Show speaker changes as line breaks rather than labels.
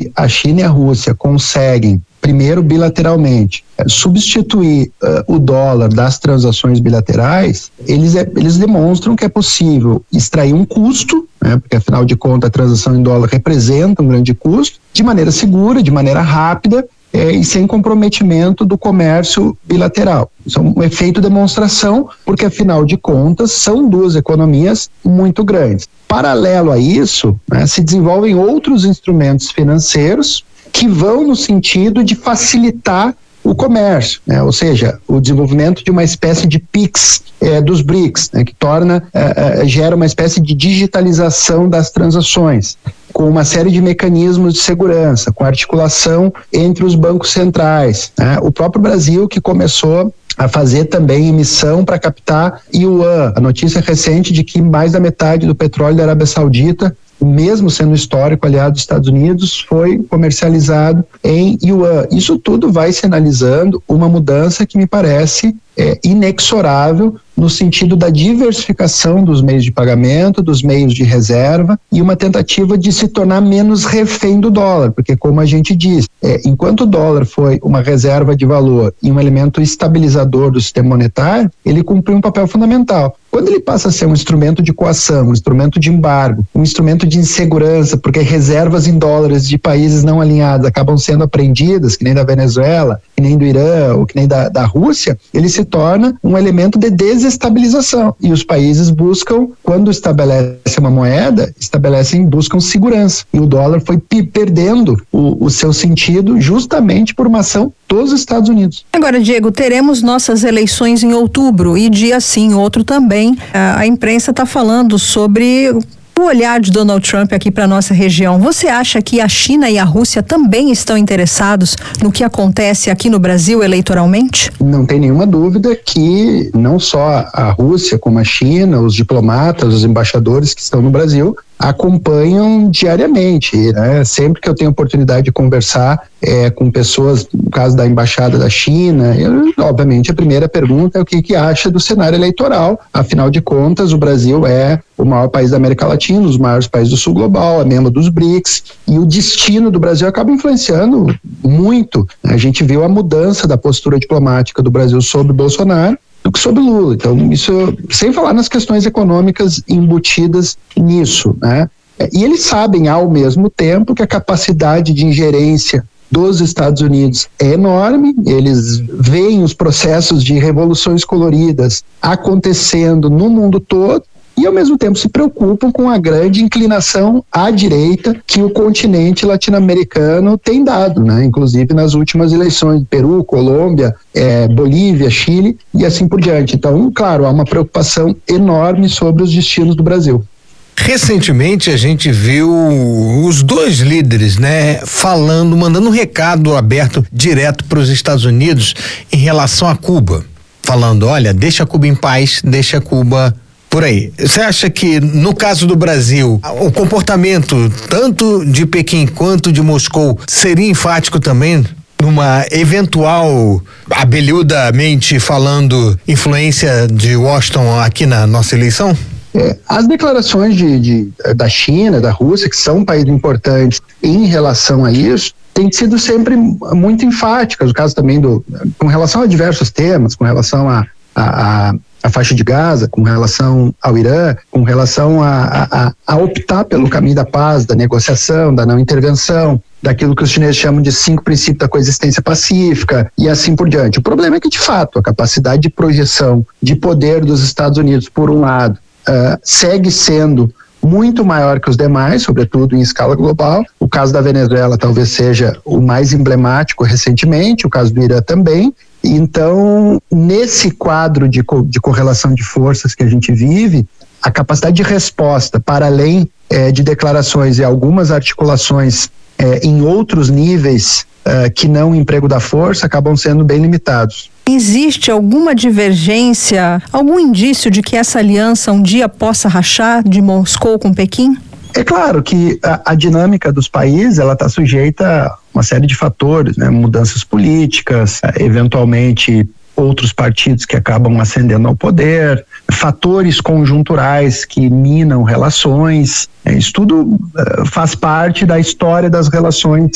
que a China e a Rússia conseguem, primeiro bilateralmente, substituir o dólar das transações bilaterais, eles demonstram que é possível extrair um custo, né, porque afinal de contas a transação em dólar representa um grande custo, de maneira segura, de maneira rápida, e sem comprometimento do comércio bilateral. Isso é um efeito demonstração, porque afinal de contas são duas economias muito grandes. Paralelo a isso, né, se desenvolvem outros instrumentos financeiros que vão no sentido de facilitar o comércio, né? Ou seja, o desenvolvimento de uma espécie de PIX dos BRICS, né? Que gera uma espécie de digitalização das transações, com uma série de mecanismos de segurança, com articulação entre os bancos centrais, né? O próprio Brasil, que começou a fazer também emissão para captar yuan. A notícia recente de que mais da metade do petróleo da Arábia Saudita, mesmo sendo histórico aliado dos Estados Unidos, foi comercializado em yuan. Isso tudo vai sinalizando uma mudança que me parece inexorável no sentido da diversificação dos meios de pagamento, dos meios de reserva, e uma tentativa de se tornar menos refém do dólar, porque como a gente diz, enquanto o dólar foi uma reserva de valor e um elemento estabilizador do sistema monetário, ele cumpriu um papel fundamental. Quando ele passa a ser um instrumento de coação, um instrumento de embargo, um instrumento de insegurança, porque reservas em dólares de países não alinhados acabam sendo apreendidas, que nem da Venezuela, que nem do Irã, ou que nem da Rússia, ele se torna um elemento de desestabilização. E os países buscam, quando estabelecem uma moeda, buscam segurança. E o dólar foi perdendo o seu sentido justamente por uma ação dos Estados Unidos.
Agora, Diego, teremos nossas eleições em outubro e dia sim, outro também. A imprensa está falando sobre o olhar de Donald Trump aqui para nossa região. Você acha que a China e a Rússia também estão interessados no que acontece aqui no Brasil eleitoralmente?
Não tem nenhuma dúvida que não só a Rússia como a China, os diplomatas, os embaixadores que estão no Brasil acompanham diariamente, né? Sempre que eu tenho oportunidade de conversar com pessoas, no caso da embaixada da China, obviamente a primeira pergunta é o que acha do cenário eleitoral. Afinal de contas, o Brasil é o maior país da América Latina, um dos maiores países do sul global, é membro dos BRICS, e o destino do Brasil acaba influenciando muito. A gente viu a mudança da postura diplomática do Brasil sobre Bolsonaro do que sobre Lula. Então, isso sem falar nas questões econômicas embutidas nisso, né? E eles sabem ao mesmo tempo que a capacidade de ingerência dos Estados Unidos é enorme, eles veem os processos de revoluções coloridas acontecendo no mundo todo, e ao mesmo tempo se preocupam com a grande inclinação à direita que o continente latino-americano tem dado, né? Inclusive nas últimas eleições, Peru, Colômbia, Bolívia, Chile e assim por diante. Então, claro, há uma preocupação enorme sobre os destinos do Brasil.
Recentemente a gente viu os dois líderes, né, mandando um recado aberto direto para os Estados Unidos em relação a Cuba, falando, olha, deixa Cuba em paz, deixa Cuba por aí. Você acha que no caso do Brasil, o comportamento tanto de Pequim quanto de Moscou seria enfático também numa eventual, abelhudamente falando, influência de Washington aqui na nossa eleição?
As declarações da China, da Rússia, que são países importantes em relação a isso, têm sido sempre muito enfáticas. O caso também com relação a diversos temas, com relação a faixa de Gaza, com relação ao Irã, com relação a optar pelo caminho da paz, da negociação, da não intervenção, daquilo que os chineses chamam de 5 princípios da coexistência pacífica e assim por diante. O problema é que, de fato, a capacidade de projeção de poder dos Estados Unidos, por um lado, segue sendo muito maior que os demais, sobretudo em escala global. O caso da Venezuela talvez seja o mais emblemático recentemente, o caso do Irã também. Então, nesse quadro de correlação de forças que a gente vive, a capacidade de resposta, para além de declarações e algumas articulações em outros níveis que não o emprego da força, acabam sendo bem limitados.
Existe alguma divergência, algum indício de que essa aliança um dia possa rachar de Moscou com Pequim?
É claro que a dinâmica dos países ela está sujeita a uma série de fatores, né? Mudanças políticas, eventualmente outros partidos que acabam ascendendo ao poder, fatores conjunturais que minam relações. Isso tudo faz parte da história das relações